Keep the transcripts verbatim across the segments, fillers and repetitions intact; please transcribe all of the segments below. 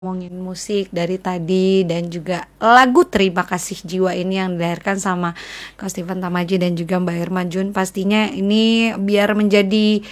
ngomongin musik dari tadi dan juga lagu Terima Kasih Jiwa ini yang dilahirkan sama Kak Steven Tamaji dan juga Mbak Irma Jun, pastinya ini biar menjadi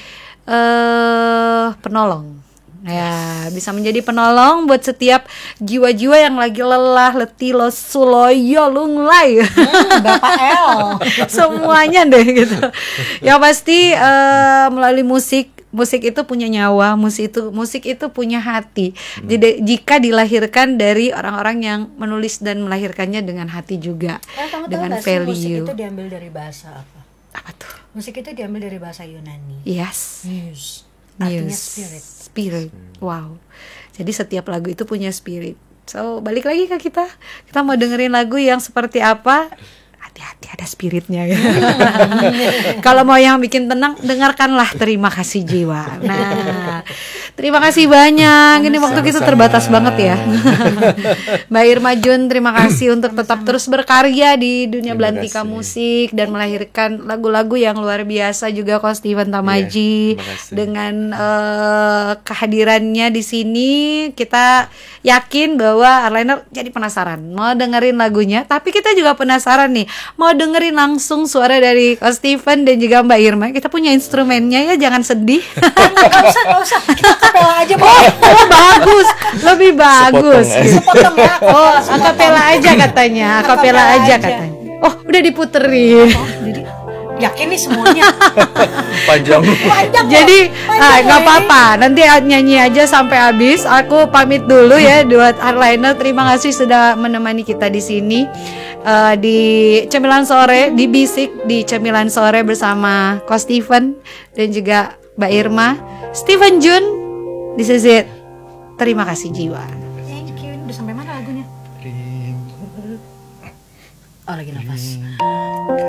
eh penolong. Ya, bisa menjadi penolong buat setiap jiwa-jiwa yang lagi lelah, letih, lesu, loyo, lunglai. Hmm, Bapak L. Semuanya deh gitu. Yang pasti eh, melalui musik musik itu punya nyawa, musik itu musik itu punya hati. Hmm. Jadi jika dilahirkan dari orang-orang yang menulis dan melahirkannya dengan hati juga, Eh, kamu dengan tahu gak sih value. musik itu diambil dari bahasa apa? Apa tuh? Musik itu diambil dari bahasa Yunani. Yes. Muse. Artinya Muse. spirit. Spirit. Wow. Jadi setiap lagu itu punya spirit. So, balik lagi ke kita. Kita mau dengerin lagu yang seperti apa? Hati-hati, ada spiritnya ya. Kalau mau yang bikin tenang, dengarkanlah Terima Kasih Jiwa. Nah, terima kasih banyak. Ini waktu kita terbatas banget ya. Mbak Irma Jun, terima kasih untuk tetap terus berkarya di dunia Terima belantika kasih. musik dan melahirkan lagu-lagu yang luar biasa juga. Kok Steven Tamaji, Iya, terima kasih. dengan eh, kehadirannya di sini, kita yakin bahwa Arliner jadi penasaran mau dengerin lagunya, tapi kita juga penasaran nih mau dengerin langsung suara dari Kak Steven dan juga Mbak Irma. Kita punya instrumennya ya, jangan sedih. Gak usah, gak usah. Kita akapela aja, Bu. Oh bagus, lebih bagus. Sepotong, eh. Sepotong ya. Oh akapela aja katanya, akapela Akapela aja aja. katanya. Oh udah diputerin. Oh, jadi yakin nih semuanya. Panjang. Panjang loh. Jadi Panjang ah, loh nggak ini. apa-apa, nanti nyanyi aja sampai habis. Aku pamit dulu ya buat Arliner. Terima kasih sudah menemani kita di sini eh, di Cemilan Sore, di Bisik di Cemilan Sore bersama Ko Steven dan juga Mbak Irma. Steven Jun, this is it. Terima Kasih Jiwa. Thank you. Udah sampai mana lagunya? Oh, lagi nafas.